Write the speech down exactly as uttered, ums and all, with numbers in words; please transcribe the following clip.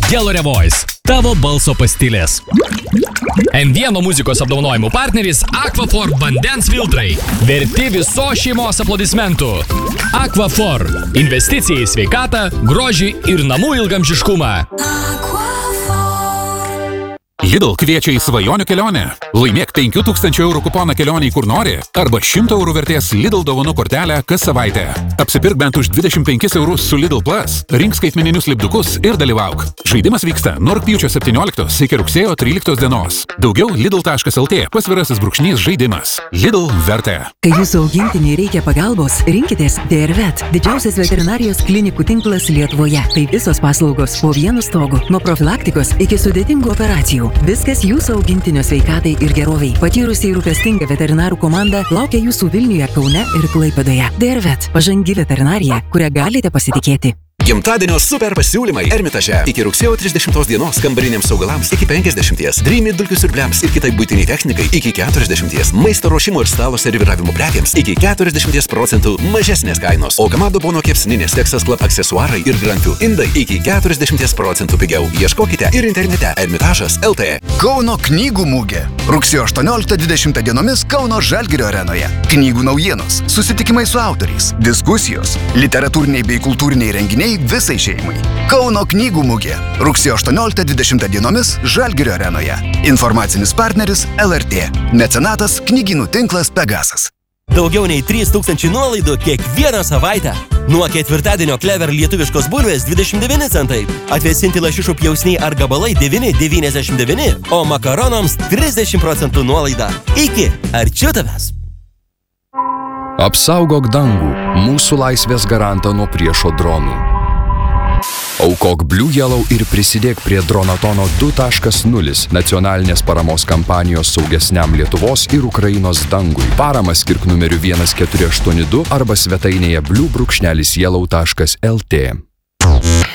Gelore Voice. Tavo balso pastilės. M vieno muzikos apdovanojimų partneris Aquaphor vandens filtrai. Verti visos šeimos aplodismentų. Aquaphor. Investicija į sveikatą, grožį ir namų ilgamžiškumą. Lidl kviečia į svajonių kelionę. Laimėk penkių tūkstančių eurų kuponą kelionį kur nori arba šimto eurų vertės Lidl dovanų kortelę kas savaitę. Apsipirk bent už dvidešimt penkis eurus su Lidl Plus, rink skaitmeninius lipdukus ir dalyvauk. Žaidimas vyksta nuo rugpjūčio septynioliktos iki rugsėjo tryliktos dienos. Daugiau lidl taškas lt pasvirasis brūkšnys žaidimas. Lidl vertė. Kai jūsų augintiniui reikia pagalbos, rinkitės D R Vet, didžiausias veterinarijos klinikų tinklas Lietuvoje. Tai visos paslaugos po vienu stogu, nuo profilaktikos iki sudėtingų operacijų. Viskas jūsų augintinio sveikatai ir geroviai. Patyrusiai rūpestinga veterinarų komanda laukia jūsų Vilniuje, Kaune ir Klaipėdoje. D R Vet, pažangi veterinarija, kurią galite pasitikėti. Gimtadienio super pasiūlymai Ermitaže. Iki rugsėjo trisdešimtos dienos kambariniams augalams iki penkiasdešimties, Dreamy dulkių siurbliams ir kitai buitiniai technikai iki keturiasdešimties, maisto ruošimo ir stalo serviravimo prekiams iki keturiasdešimties procentų mažesnės kainos, o Kamado Bono kepsninės, Texas Club aksesuarai ir granfių indai iki keturiasdešimties procentų pigiau. Ieškokite ir internete Ermitažas taškas lt. Kauno knygų mugė. Rugsėjo aštuonioliktą dvidešimtą dienomis Kauno Žalgirio arenoje. Knygų naujienos, susitikimai su autoriais, diskusijos, literatūriniai bei kultūriniai renginiai visai šeimai. Kauno knygų mugė. Rugsėjo aštuonioliktą dvidešimtą dienomis Žalgirio arenoje. Informacinis partneris L R T. Mecenatas knygynų tinklas Pegasas. Daugiau nei trys tūkstančiai nuolaidų kiekvieną savaitę. Nuo ketvirtadienio Clever lietuviškos bulvės dvidešimt devyni centai. Atvėsinti lašišų pjausniai ar gabalai devyni devyniasdešimt devyni, o makaronams trisdešimt procentų nuolaida. Iki arčiau tavęs. Apsaugok dangų, mūsų laisvės garantą nuo priešo dronų. Aukok Blue Yellow ir prisidėk prie Dronatono du taškas nulis nacionalinės paramos kampanijos saugesniam Lietuvos ir Ukrainos dangui. Paramą skirk numeriu vienas keturi aštuoni du arba svetainėje blue brūkšnelis yellow taškas lt.